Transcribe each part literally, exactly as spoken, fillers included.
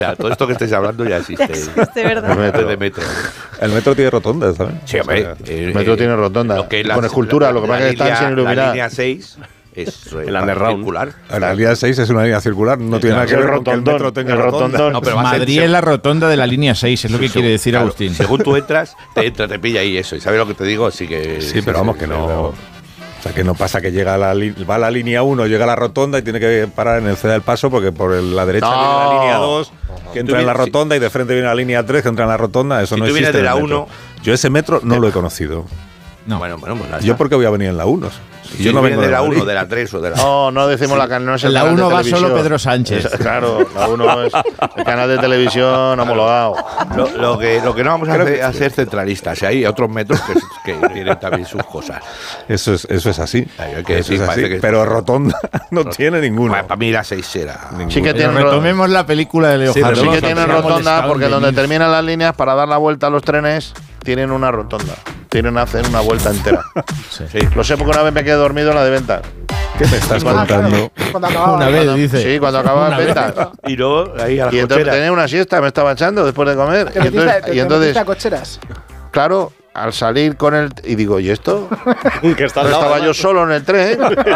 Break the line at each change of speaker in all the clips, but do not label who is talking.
sea, todo esto que estáis hablando ya existe.
Ya existe, ¿verdad?
El metro. De metro.
El metro tiene rotonda, ¿sabes?
Sí, hombre.
O sea,
el,
el metro tiene rotonda.
Lo que
la, con escultura,
la,
lo que pasa es que están sin iluminar.
La línea seis es
el underground.
circular.
La línea seis es una línea circular, no tiene nada que ver con que el metro tenga rotonda.
No, pero
Madrid
ser,
es la rotonda de la línea seis, es lo que
sí,
quiere decir
claro,
Agustín.
Según tú entras, te entra, te pilla ahí eso. ¿Y sabes lo que te digo? Así que...
Sí, sí pero vamos, sí, que no... Pero, o sea, que no pasa que llega a la, va a la línea uno, llega a la rotonda y tiene que parar en el C del Paso porque por el, la derecha
no.
viene la línea dos, que entra
vienes,
en la rotonda, sí. Y de frente viene la línea tres, que entra en la rotonda. Eso
si
no
tú
existe
vienes de la
en el metro.
uno...
Yo ese metro no lo he conocido.
No.
Bueno, bueno, pues
yo porque voy a venir en la uno.
Si yo no vengo de la uno, de la tres o de la...
No, no decimos sí. la no es el
la
canal
uno
de
va
televisión.
solo Pedro Sánchez.
Es, claro, la uno es el canal de televisión homologado.
Lo, lo, que, lo que no vamos a hacer es ser centralistas. Hay otros metros que, que tienen también sus cosas.
Eso es, eso es así.
Hay que
eso
decir,
es así.
que
pero rotonda no Rot- tiene ninguna.
Para, para mí la seis era.
Sí que tienen
retomemos la película de Leo
sí,
Harlem.
Sí que tienen rotonda porque donde terminan las líneas para dar la vuelta a los trenes tienen una rotonda. Tienen que hacer una vuelta entera.
Sí.
Sí. Lo sé porque una vez me quedé dormido en la de venta.
¿Qué me estás
Ah,
contando?
claro, cuando acababa,
una vez,
cuando,
dice.
Sí, cuando acababa en venta.
Y luego ahí a la
Y entonces tenía una siesta, me estaba echando después de comer.
Te
y
metiste,
entonces,
te,
y entonces
te a cocheras.
claro, al salir con el... Y digo, ¿y esto?
que está al lado,
estaba
además.
yo solo en el tren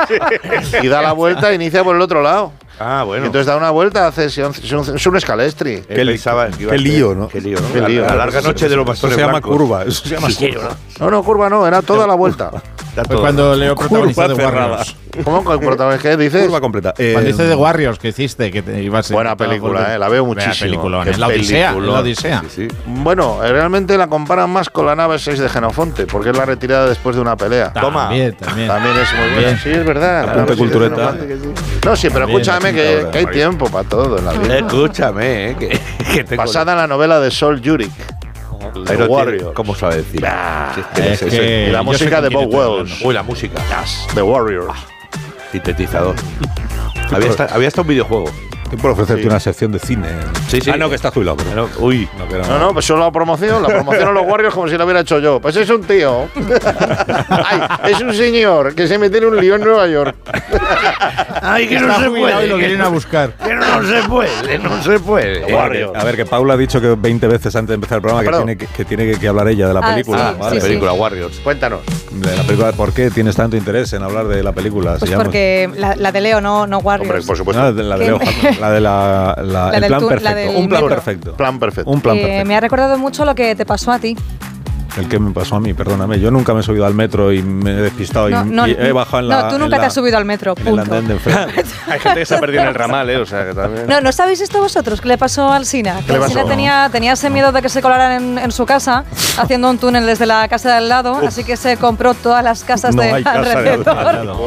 y da la vuelta e inicia por el otro lado.
Ah, bueno.
Y entonces da una vuelta, hace, es un, es un escalestri.
Qué, pensaba que iba
qué
a ser,
lío, ¿no?
Qué lío, ¿no?
Qué lío.
La, la larga noche de los
Eso
bastones
se llama
blancos.
curva. Eso se llama
Sí,
curva.
¿no?
No, no, curva no, era toda la vuelta.
Está
Fue
todo.
cuando Leo protagonizó de Warriors.
¿Cómo que el protagonista qué dices?
Curva completa. Eh,
Cuando dice de Warriors que hiciste, que te ibas a
Buena película, eh, la veo muchísimo.
Peliculón,
Qué
es la Odisea,
peliculón.
es la Odisea.
Sí, sí.
Bueno, realmente la comparan más con la nave seis de Genofonte, porque es la retirada después de una pelea.
Toma.
También, también.
También es muy buena.
Bien.
Sí, es verdad. la
Apunte
nave seis de
cultureta.
Genofonte, que sí. No, sí, pero
Bien,
escúchame
la
que,
quinta hora.
que hay tiempo para todo en la vida.
Escúchame, eh, que, que tengo...
Basada en la novela de Sol Yurik.
Pero
The
tiene-
Warrior.
¿Cómo sabe decir?
Ah,
Si es que
es
es
que-
ese.
Y la
yo
música
sé
de
con
Bob
quién estoy
Wells.
Uy, la música.
The Warrior.
Sintetizador. Había hasta, había hasta un videojuego.
Estoy por ofrecerte
Sí.
una sección de cine.
Sí, sí.
Ah, no, que está jubilado. Pero
No, uy.
no, que era-
No, no, pues solo la promoción, la promoción a los Warriors como si la hubiera hecho yo. Pues es un tío. Ay, es un señor que se mete en un lío en Nueva York.
Ay, que no
Está
se
jubilado
puede.
y lo quieren a buscar.
Que no se puede, no se puede.
Warrior.
A ver, que Paula ha dicho que veinte veces antes de empezar el programa que
Perdón.
tiene que, que tiene que, que hablar ella de la
Ah,
película.
sí,
Vale.
La película Warriors.
Cuéntanos.
De la película. ¿Por qué tienes tanto interés en hablar de la película?
Pues
Se llama-
porque la, la de Leo, no, no Warriors.
Hombre, por supuesto.
No, de la de
Que
Leo
me-
Harlem, la de la, la-
La
el
del
plan
tu- la
perfecto.
del
Un plan
metro.
perfecto.
Plan perfecto.
Un plan
Eh,
perfecto.
me ha recordado mucho lo que te pasó a ti.
El que me pasó a mí, perdóname. Yo nunca me he subido al metro y me he despistado
No,
y,
no,
y he bajado en la.
no, tú
en
nunca
la-
te has subido al metro,
en el
punto.
andén de enfrente.
Hay gente que se ha perdido en el ramal, ¿eh? O sea, que también.
No, ¿no sabéis esto vosotros? ¿Qué le pasó al Sina? Que
le
el Sina
pasó?
tenía, tenía ese miedo de que se colaran en, en su casa, haciendo un túnel desde la casa de al lado, así que se compró todas las casas
No
de
hay casa de al
alrededor.
lado.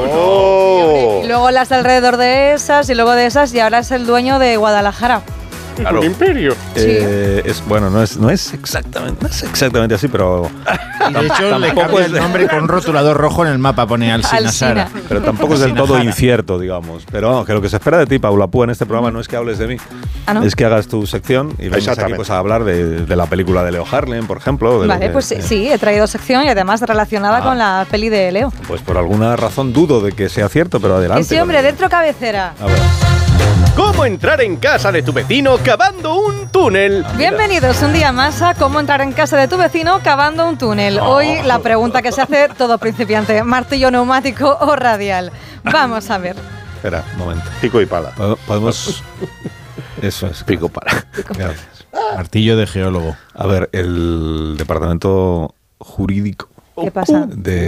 ¡Oh!
Y luego las de alrededor de esas, y luego de esas, y ahora es el dueño de Guadalajara.
Claro.
imperio.
Eh, es, bueno, no es, no es exactamente, no es exactamente así, pero,
Y de hecho, le cambia el nombre con un rotulador rojo en el mapa, pone Alsina Sara.
Alsina.
pero tampoco es del
Alsina
todo
Jara.
incierto, digamos. Pero vamos, que lo que se espera de ti, Paula Púa, en este programa no es que hables de mí,
Ah, ¿no?
es que hagas tu sección y vengas aquí
Exactamente.
pues, a hablar de, de la película de Leo Harlem, por ejemplo. de lo
Vale,
que-
pues sí, sí, he traído sección y además relacionada
Ah.
con la peli de Leo.
Pues por alguna razón dudo de que sea cierto, pero adelante.
Que sí, hombre,
con-
dentro cabecera.
A ver.
¿Cómo entrar en casa de tu vecino cavando un túnel?
Bienvenidos un día más a Cómo entrar en casa de tu vecino cavando un túnel. Hoy la pregunta que se hace todo principiante, martillo neumático o radial. Vamos a ver.
Espera, un momento.
Pico y pala.
Pod- Podemos... Eso es.
Pico para.
Gracias.
Martillo de geólogo.
A ver, el departamento jurídico
¿Qué pasa?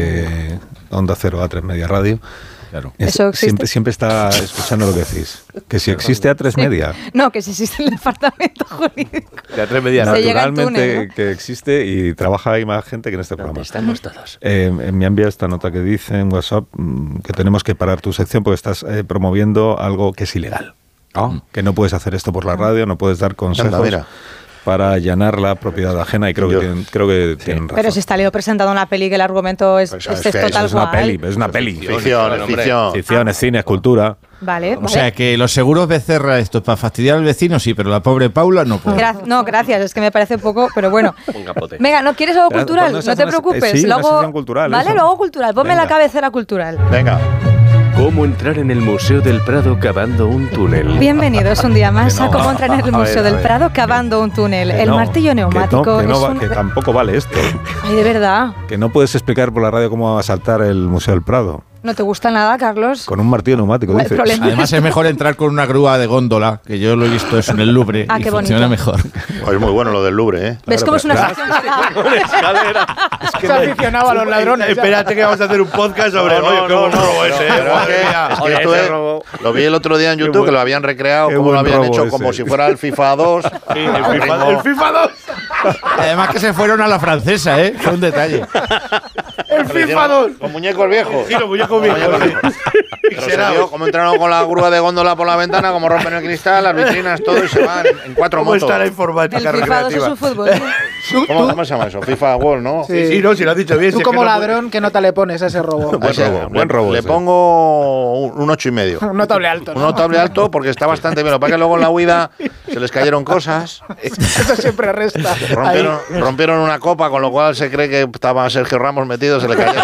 de Onda Cero A tres Media Radio
Claro.
es-
¿Eso existe?
siempre, siempre está escuchando lo que decís. Que si existe A tres Media,
No, que si existe el departamento jurídico.
De a tres medias.
Se llega al
naturalmente
túnel, ¿no?
que existe y trabaja ahí más gente que en este programa.
Estamos todos.
Eh, me ha enviado esta nota que dice en WhatsApp mm, que tenemos que parar tu sección porque estás eh, promoviendo algo que es ilegal. Que no puedes hacer esto por la radio, no puedes dar consejos
Anda, mira.
para allanar la propiedad ajena y creo que
Yo-
tienen, creo que tienen razón.
Pero si está Leo presentando una peli que el argumento es,
Pues
es
es que
esto
eso
tal
es una
cual.
peli, es una peli.
Ficción, es ficción.
Ficción, es cine, es cultura.
Vale,
O
vale.
sea que los seguros Becerra, esto es para fastidiar al vecino, sí, pero la pobre Paula no puede.
Gra- no, gracias, es que me parece poco, pero bueno.
Un capote.
Venga, ¿no quieres algo
Pero,
cultural?
pues,
No
no
te
es una-
preocupes.
eh, sí,
lo
una
hago-
sección cultural,
Vale,
eso.
lo hago cultural. Ponme
Venga.
la cabecera cultural.
Venga.
¿Cómo entrar en el Museo del Prado cavando un túnel?
Bienvenidos un día más
Que no.
a cómo entrar en el
A ver,
Museo
a
del
ver.
Prado cavando un túnel.
Que
El
no,
martillo neumático
Que, no, que, no
es
va-
un...
que tampoco vale esto.
Ay, de verdad.
Que no puedes explicar por la radio cómo va a saltar el Museo del Prado.
¿No te gusta nada, Carlos?
Con un martillo neumático,
¿Cuál
dices.
problema?
Además es mejor entrar con una grúa de góndola, que yo lo he visto eso en el Louvre
Ah,
y
qué
funciona
bonito.
mejor.
Pues muy bueno lo del Louvre, ¿eh?
¿Ves cómo es una
Claro,
sección pagada?
Se aficionaba a los ladrones. ya.
Espérate que vamos a hacer un podcast sobre
No, no,
oye, qué
no,
buen
no,
robo ese,
pero-
eh,
pero
madre
es que-
mía.
es que
Oye,
esto
ese
es-
robo.
lo vi el otro día en
Qué
YouTube,
buen-
que lo habían recreado,
qué
como lo
buen
habían
robo
hecho,
ese.
como si fuera el FIFA dos.
El FIFA, el FIFA dos.
Además que se fueron a la francesa, ¿eh? Fue un detalle.
El FIFA dos.
Con muñecos viejos.
Sí, los muñecos viejos.
Pero se vio cómo entraron con la grúa de góndola por la ventana, como rompen el cristal, las vitrinas, todo, y se van en, en cuatro
¿Cómo
motos.
está la
El
informática
FIFA dos es
recreativa?
un fútbol.
¿Cómo, cómo se llama eso? FIFA World, ¿no?
Sí.
Sí, no, si lo has dicho bien.
Tú
si es
como
que no
ladrón, ¿qué nota le pones a ese robo?
A ese,
robo,
le-
buen robo
Le
ese.
pongo un, un ocho y medio.
Notable alto,
Un
¿no?
notable alto porque está bastante bien. Lo que pasa es que luego en la huida se les cayeron cosas.
Eso siempre resta.
Rompieron, rompieron una copa, con lo cual se cree que estaba Sergio Ramos metido, se le cayeron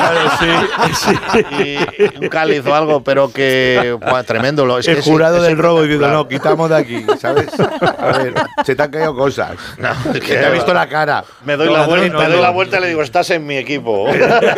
y un cáliz o algo, pero que buah, tremendo. Lo, es que
El
es-
jurado
es
del robo diciendo,
espectacular.
no, quitamos de aquí, ¿sabes? A ver, se te han caído cosas.
No, es
Que
que
te ha visto la cara.
Me doy,
No,
la,
ladrón,
vuelta,
no,
me doy
no.
la vuelta y le digo, estás en mi equipo.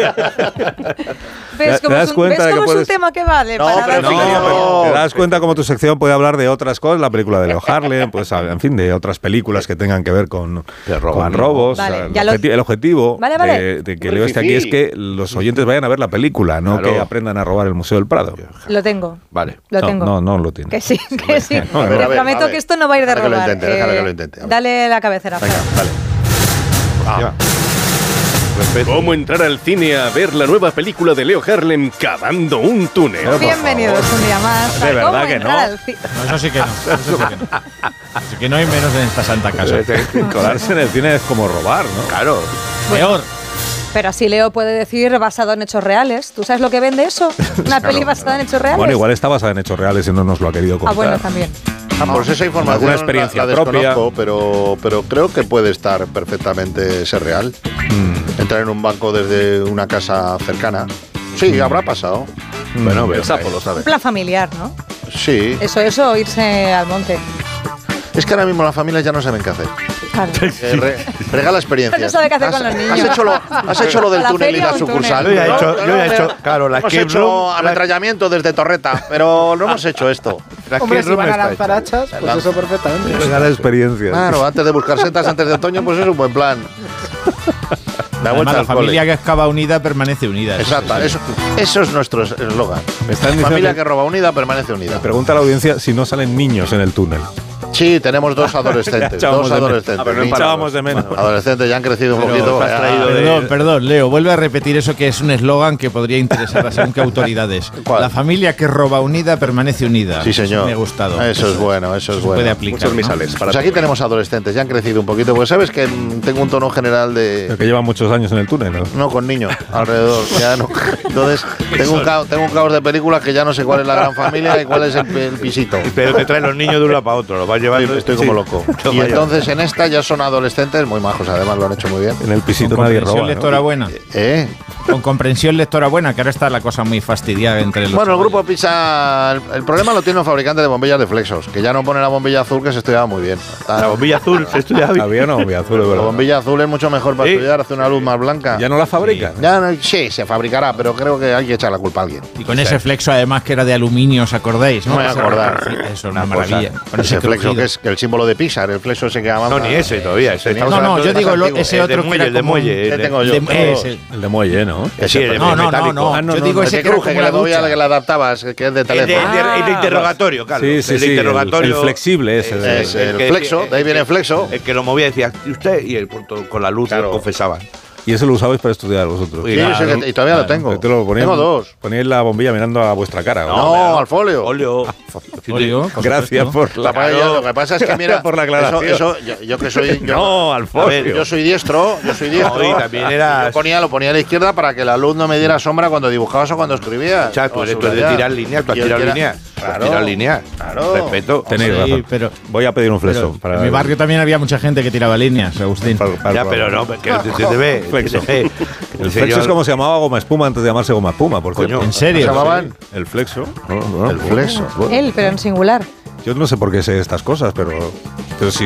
¿Ves
¿Te
cómo
das
es un,
cuenta
¿ves
de que
cómo es un
puedes-
tema que vale?
No,
para
pero
dar
no,
opinión?
pero-
Te das cuenta cómo tu sección puede hablar de otras cosas, la película de Leo Harlem, pues en fin, de otras películas que tengan que ver con,
Que roban,
con robos.
Vale,
O sea,
ya
el,
lo-
objeti- el objetivo
Vale, vale.
De, de que Leo esté aquí es que los oyentes vayan a ver la película, no
Claro.
que aprendan a robar el Museo del Prado.
Lo tengo.
Vale.
Lo
no,
tengo.
no, no lo tiene.
Que sí, que sí.
No, a ver,
Te
a ver,
prometo
a ver.
que esto no va a ir de
Déjale que lo
robar.
intente, déjale que lo intente. A ver.
Dale la cabecera.
Venga,
Fran.
dale.
Ah. Respeto.
¿Cómo entrar al cine a ver la nueva película de Leo Harlem cavando un túnel?
Pero, por
Bienvenidos
favor.
un día más.
De
a
verdad
cómo
que
entrar
no.
al ci-
No, eso sí que no. Eso sí que no. Así que no hay menos en esta santa casa.
Colarse en el cine es como robar, ¿no?
Claro.
Peor.
Pero así Leo puede decir basado en hechos reales. ¿Tú sabes lo que vende eso? Una peli basada en hechos reales.
Bueno, igual está basada en hechos reales y no nos lo ha querido contar.
Ah, bueno, también.
Ah, pues esa información
Alguna experiencia
la, la
propia.
desconozco, pero, pero creo que puede estar perfectamente ser real.
Mm.
Entrar en un banco desde una casa cercana. Sí, habrá pasado.
Bueno,
El sapo lo sabe.
Un plan familiar, ¿no?
Sí.
Eso, eso, irse al monte.
Es que ahora mismo las familias ya no saben qué hacer.
Claro.
Eh, re- regala experiencias.
No sabe qué hacer
Has-
con los niños.
Has hecho lo, has hecho lo del
¿A la
túnel y
feria
la
o un
sucursal.
túnel?
Yo ya he
No,
hecho-
no,
yo ya he
no,
hecho, claro, la
hemos
escape
hecho
room, la-
ametrallamiento desde Torreta, pero no hemos hecho esto.
La
Hombre,
escape
si
room
van a
está
lanzar
hecha.
hachas, pues eso perfectamente.
Regala experiencias.
Claro, antes de buscar setas antes de otoño, pues es un buen plan. La
Además,
vuelta
la
al
familia
cole.
que excava unida permanece unida.
Exacto, eso, eso es nuestro eslogan.
Me están diciendo
Familia
que-
que roba unida permanece unida.
Pregunta a la audiencia si no salen niños en el túnel.
Sí, tenemos dos adolescentes.
Echábamos
dos
de menos.
adolescentes.
Ah, pero no
niños.
echábamos de menos.
Adolescentes ya han crecido un
Pero
poquito.
has
ya-
traído de-
Perdón, perdón, Leo, vuelve a repetir eso que es un eslogan que podría interesar a según qué autoridades.
¿Cuál?
La familia que roba unida permanece unida.
Sí, señor.
Me ha gustado.
Eso es bueno, eso es
se
bueno.
puede aplicar.
Muchos
¿no?
misales para
Pues aquí tenemos adolescentes, ya han crecido un poquito, porque sabes que mm, tengo un tono general
Pero
de...
que llevan muchos años en el túnel, ¿no?
No, con niños alrededor, ya no. Entonces, tengo un, caos, tengo un caos de películas que ya no sé cuál es la gran familia y cuál es el, el pisito.
Pero te traen los niños de un lado para otro, los vas llevando.
Estoy, estoy como
Sí.
loco.
Yo
Y
vaya.
entonces en esta ya son adolescentes muy majos, además lo han hecho muy bien.
En el pisito
Con
nadie
comprensión
roba.
lectora
¿no?
buena.
¿Eh?
Con comprensión lectora buena, que ahora está la cosa muy fastidiada entre los
Bueno, el
chavales.
grupo Pizza, el, el problema lo tiene los fabricantes de bombillas de Flexos, que ya no ponen la bombilla azul que se estudiaba muy bien. Está-
La bombilla azul se estudia bien.
Había una bombilla azul, de
la
verdad.
bombilla azul es mucho mejor para
Sí.
estudiar, hace una luz más blanca.
Ya no la fabrican.
Ya no- sí, se fabricará, pero creo que hay que echar la culpa a alguien.
Y con ese flexo, además, que era de aluminio, ¿os acordáis?
No me voy a
Ese-
acordar.
Eso es una
Una
maravilla.
cosa.
Con
Ese
ese
flexo,
crujido.
que es el símbolo de Pixar, el flexo ese que avanza.
No, ni ese todavía. Ese
Tenía-
estamos
No, no,
hablando
yo
de
digo
más
lo-
antiguo.
ese
El
otro
de
que
muelle,
era
el de
como-
muelle.
¿Qué
el de-
tengo yo?
De-
Todos.
ese.
El de muelle, ¿no?
Sí, el de
No, no, no,
metálico.
no.
Ah, no,
Yo
no,
digo
no.
ese
Ese
que era
cruje,
como
que
una
le doy a la
ducha.
que le adaptabas, que es de
El de,
teléfono.
el de- el de interrogatorio, Carlos.
Sí, sí,
el de
sí. El,
interrogatorio.
el flexible ese. de-
Es el
que-
flexo, de ahí viene el flexo.
El que lo movía decía, ¿y usted? Y el punto con la luz
Claro.
lo confesaban.
Y eso lo usabais para estudiar vosotros.
Sí,
Sí,
claro,
ese que- y todavía lo tengo.
Que te lo poníais-
Tengo dos.
Poníais la bombilla mirando a vuestra cara. ¿o
No,
pero-
al folio.
Óleo.
Folio, por
Gracias
supuesto.
por
La
la.
paella, lo que pasa es que mira,
por la aclaración.
Eso, eso- yo, yo que soy yo,
No, al
a
folio.
ver, yo soy diestro, yo soy diestro.
No, y también eras-
Yo ponía, lo ponía a la izquierda para que la luz no me diera sombra cuando dibujabas o cuando escribías.
Chato,
O
esto es de
subrayar.
tirar líneas, tú has
Y el
tirado
que era-
líneas. Tú has
Claro,
tirado líneas.
claro.
Respeto.
Tenéis
Sí,
razón.
pero-
Voy a pedir un flexo.
Pero
para
en mi barrio también había mucha gente que tiraba líneas, Agustín.
para- para-
Ya, pero no, que te, te, te ve.
Flexo.
te ve.
El flexo es como se llamaba goma espuma antes de llamarse goma espuma, por
Coño,
cierto.
¿En serio?
¿Se llamaban?
El flexo.
El flexo.
Él, pero en singular.
Yo no sé por qué sé estas cosas, pero, pero si